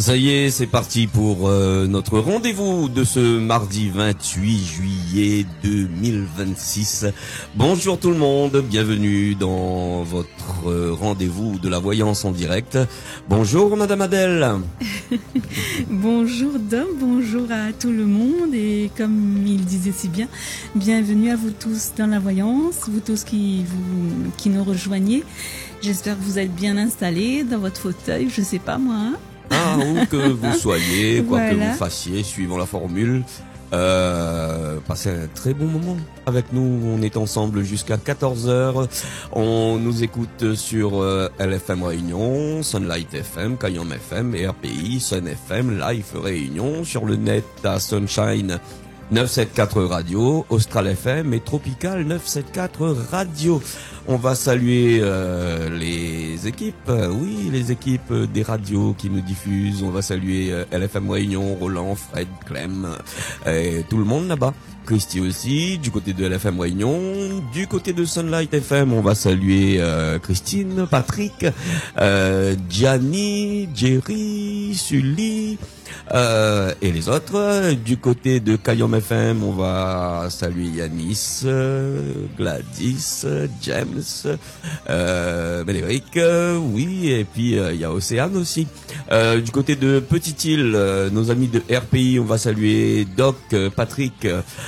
Ça y est, c'est parti pour notre rendez-vous de ce mardi 28 juillet 2026. Bonjour tout le monde, bienvenue dans votre rendez-vous de la voyance en direct. Bonjour Madame Adèle. Bonjour Dom, bonjour à tout le monde et comme il disait si bien, bienvenue à vous tous dans la voyance, vous tous qui nous rejoignez. J'espère que vous êtes bien installés dans votre fauteuil, je sais pas moi. Hein. Où que vous soyez, quoi voilà. que vous fassiez, suivant la formule, passez un très bon moment avec nous. On est ensemble jusqu'à 14h. On nous écoute sur LFM Réunion, Sunlight FM, Kayam FM, RPI, Sun FM, Life Réunion, sur le net à Sunshine 974 Radio, Austral FM et Tropical 974 Radio. On va saluer les équipes, les équipes des radios qui nous diffusent. On va saluer LFM Réunion, Roland, Fred, Clem, et tout le monde là-bas. Christy aussi, du côté de LFM Réunion. Du côté de Sunlight FM, on va saluer Christine, Patrick, Gianni, Jerry, Sully, et les autres. Du côté de Kayam FM, on va saluer Yanis, Gladys, James, Bénédicte, et puis il y a Océane aussi. Du côté de Petite-Île, nos amis de RPI, on va saluer Doc, Patrick,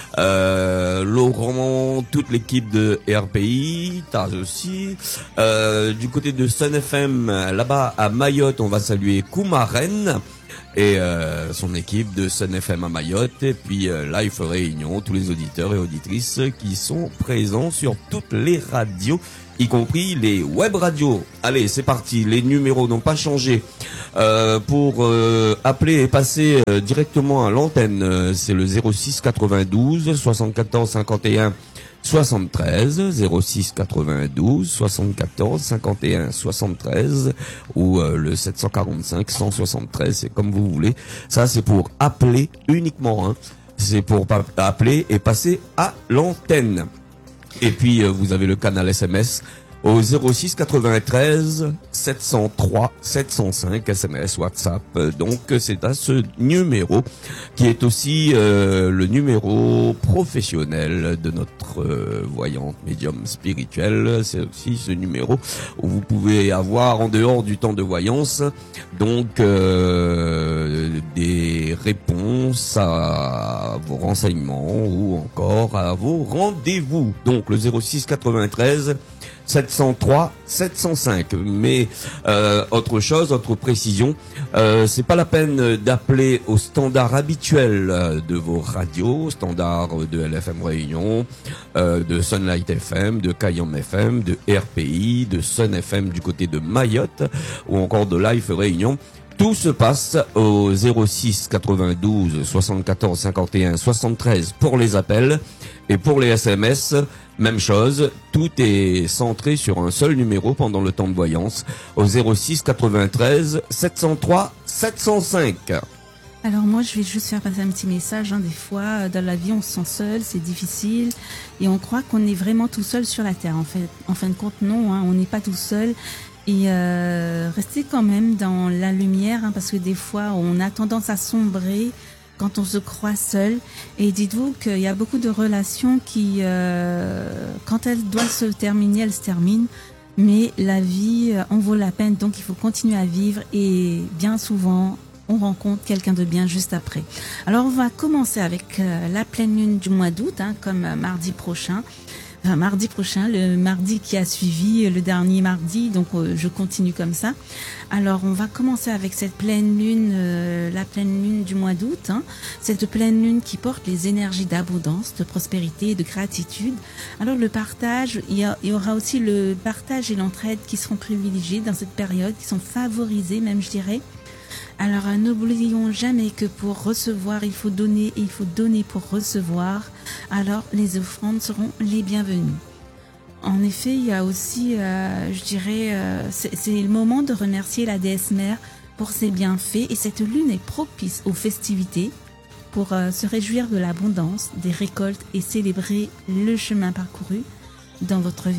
Laurent, toute l'équipe de RPI, Taz aussi. Du côté de Sun FM, là-bas à Mayotte, on va saluer Koumaren et son équipe de Sun FM à Mayotte, et puis Life Réunion, tous les auditeurs et auditrices qui sont présents sur toutes les radios, y compris les web radios. Allez, c'est parti, les numéros n'ont pas changé. Pour appeler et passer directement à l'antenne, c'est le 06 92 74 51 73, 06 92 74 51 73 ou le 745 173, c'est comme vous voulez. Ça c'est pour appeler uniquement, hein. C'est pour appeler et passer à l'antenne. Et puis vous avez le canal SMS au 06 93 703 705 SMS WhatsApp. Donc c'est à ce numéro qui est aussi le numéro professionnel de notre voyante médium spirituelle. C'est aussi ce numéro où vous pouvez avoir en dehors du temps de voyance donc des réponses à vos renseignements ou encore à vos rendez-vous. Donc le 06 93 703 705. Mais autre précision, c'est pas la peine d'appeler au standard habituel de vos radios, standard de LFM Réunion, de Sunlight FM, de Kayam FM, de RPI, de Sun FM du côté de Mayotte ou encore de Life Réunion. Tout se passe au 06 92 74 51 73 pour les appels, et pour les SMS, même chose, tout est centré sur un seul numéro pendant le temps de voyance, au 06 93 703 705. Alors moi je vais juste faire passer un petit message, hein. Des fois dans la vie on se sent seul, c'est difficile et on croit qu'on est vraiment tout seul sur la terre. En fin de compte non, hein, on n'est pas tout seul. Et restez quand même dans la lumière, hein, parce que des fois on a tendance à sombrer quand on se croit seul. Et dites-vous qu'il y a beaucoup de relations qui, quand elles doivent se terminer, elles se terminent. Mais la vie en vaut la peine, donc il faut continuer à vivre, et bien souvent on rencontre quelqu'un de bien juste après. Alors on va commencer avec la pleine lune du mois d'août, hein, comme mardi prochain, le mardi qui a suivi le dernier mardi, donc je continue comme ça. Alors on va commencer avec cette pleine lune, la pleine lune du mois d'août, hein, cette pleine lune qui porte les énergies d'abondance, de prospérité et de gratitude. Alors le partage, il y aura aussi le partage et l'entraide qui seront privilégiés dans cette période, qui sont favorisés même, je dirais. Alors n'oublions jamais que pour recevoir, il faut donner, et il faut donner pour recevoir. Alors les offrandes seront les bienvenues. En effet, il y a aussi, je dirais, c'est le moment de remercier la déesse mère pour ses bienfaits, et cette lune est propice aux festivités pour se réjouir de l'abondance, des récoltes et célébrer le chemin parcouru dans votre vie.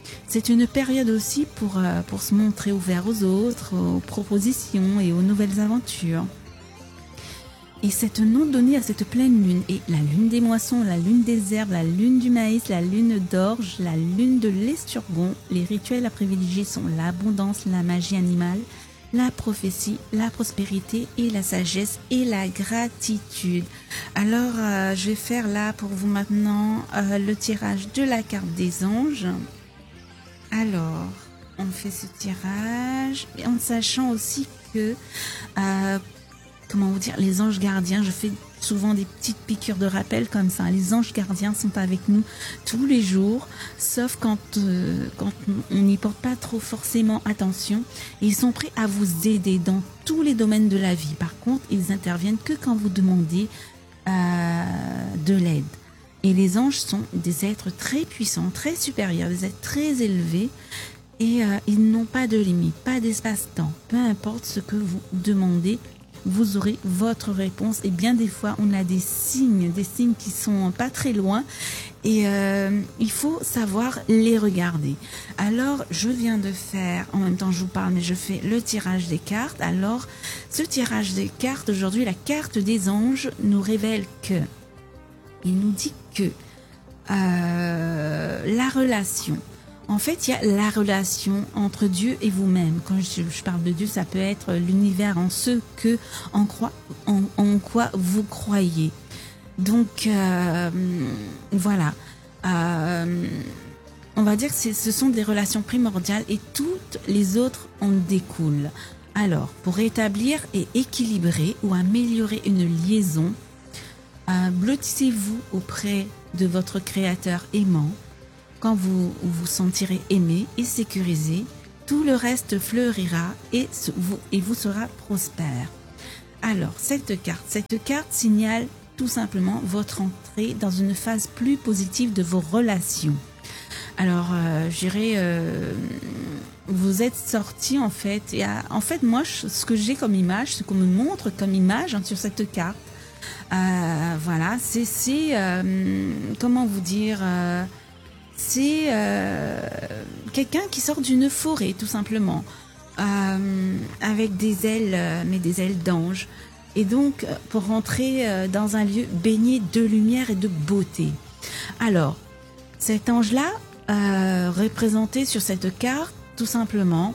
C'est une période aussi pour se montrer ouvert aux autres, aux propositions et aux nouvelles aventures. Et cette nom donné à cette pleine lune est la lune des moissons, la lune des herbes, la lune du maïs, la lune d'orge, la lune de l'esturgon. Les rituels à privilégier sont l'abondance, la magie animale, la prophétie, la prospérité et la sagesse et la gratitude. Alors, je vais faire là pour vous maintenant le tirage de la carte des anges. Alors, on fait ce tirage en sachant aussi que... comment vous dire, les anges gardiens, je fais souvent des petites piqûres de rappel comme ça. Les anges gardiens sont avec nous tous les jours, sauf quand on n'y porte pas trop forcément attention. Et ils sont prêts à vous aider dans tous les domaines de la vie. Par contre, ils interviennent que quand vous demandez de l'aide. Et les anges sont des êtres très puissants, très supérieurs, des êtres très élevés. Et ils n'ont pas de limite, pas d'espace-temps. Peu importe ce que vous demandez, vous aurez votre réponse. Et bien des fois, on a des signes qui sont pas très loin et il faut savoir les regarder. Alors, je viens de faire, en même temps je vous parle, mais je fais le tirage des cartes. Alors, ce tirage des cartes, aujourd'hui, la carte des anges nous révèle que, il nous dit que la relation, en fait, il y a la relation entre Dieu et vous-même. Quand je parle de Dieu, ça peut être l'univers en ce que, en quoi vous croyez. Donc, voilà. On va dire que ce sont des relations primordiales et toutes les autres en découlent. Alors, pour établir et équilibrer ou améliorer une liaison, blottissez-vous auprès de votre créateur aimant. Quand vous vous sentirez aimé et sécurisé, tout le reste fleurira et vous sera prospère. Alors, cette carte signale tout simplement votre entrée dans une phase plus positive de vos relations. Alors, je dirais, vous êtes sortis en fait. Et en fait, moi, ce que j'ai comme image, ce qu'on me montre comme image sur cette carte, voilà, c'est comment vous dire, c'est quelqu'un qui sort d'une forêt, tout simplement, avec des ailes, mais des ailes d'ange. Et donc, pour rentrer dans un lieu baigné de lumière et de beauté. Alors, cet ange-là, représenté sur cette carte, tout simplement,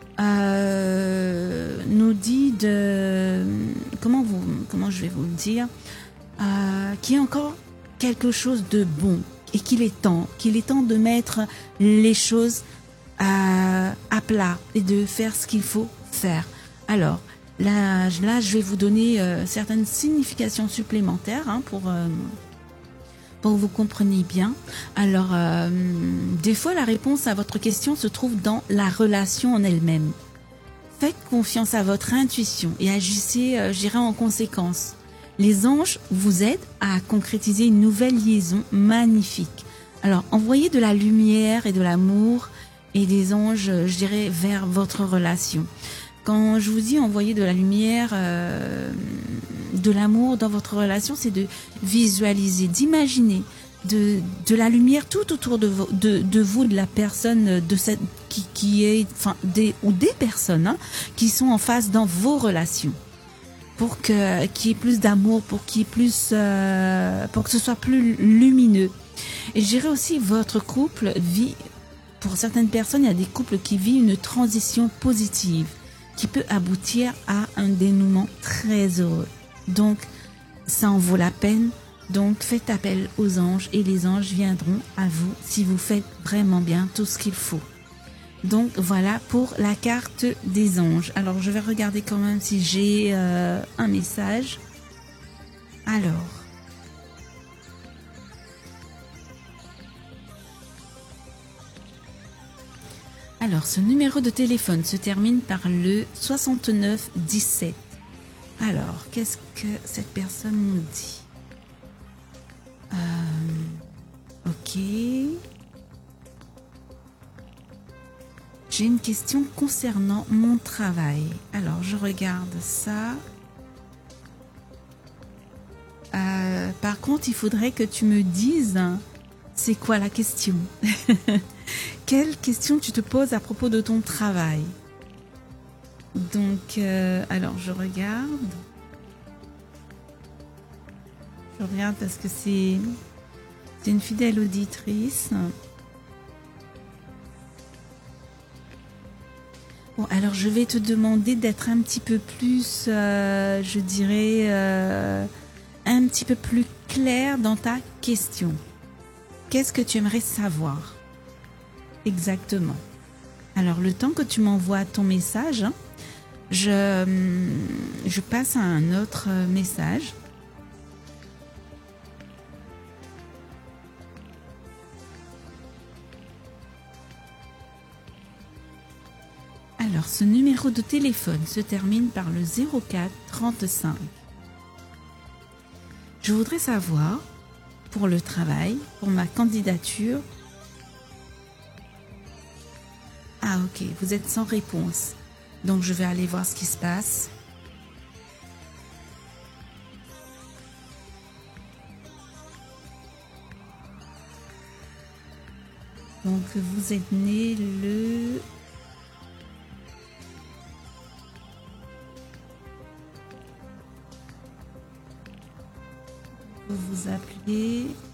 nous dit de... Comment je vais vous le dire, qu'il y a encore quelque chose de bon et qu'il est temps de mettre les choses à plat et de faire ce qu'il faut faire. Alors, là, je vais vous donner certaines significations supplémentaires pour que vous compreniez bien. Alors, des fois, la réponse à votre question se trouve dans la relation en elle-même. Faites confiance à votre intuition et agissez, je dirais, en conséquence. Les anges vous aident à concrétiser une nouvelle liaison magnifique. Alors, envoyez de la lumière et de l'amour et des anges, je dirais, vers votre relation. Quand je vous dis envoyer de la lumière, de l'amour dans votre relation, c'est de visualiser, d'imaginer de la lumière tout autour de vous, de la personne qui est, enfin, des personnes qui sont en face dans vos relations, pour qu'il y ait plus d'amour, pour qu'il y ait plus, pour que ce soit plus lumineux. Et je dirais aussi, votre couple vit, pour certaines personnes, il y a des couples qui vivent une transition positive, qui peut aboutir à un dénouement très heureux. Donc, ça en vaut la peine. Donc, faites appel aux anges et les anges viendront à vous si vous faites vraiment bien tout ce qu'il faut. Donc, voilà pour la carte des anges. Alors, je vais regarder quand même si j'ai un message. Alors, ce numéro de téléphone se termine par le 6917. Alors, qu'est-ce que cette personne nous dit ? Ok. J'ai une question concernant mon travail. Alors, je regarde ça. Par contre, il faudrait que tu me dises, c'est quoi la question ? quelles questions tu te poses à propos de ton travail? Donc, alors je regarde. Je regarde parce que c'est une fidèle auditrice. Bon, alors je vais te demander d'être un petit peu plus, je dirais, un petit peu plus clair dans ta question. Qu'est-ce que tu aimerais savoir exactement? Alors, le temps que tu m'envoies ton message, hein, je passe à un autre message. Alors, ce numéro de téléphone se termine par le 04 35. Je voudrais savoir, pour le travail, pour ma candidature. Ah ok, vous êtes sans réponse. Donc je vais aller voir ce qui se passe. Donc vous êtes né le... Vous vous appelez...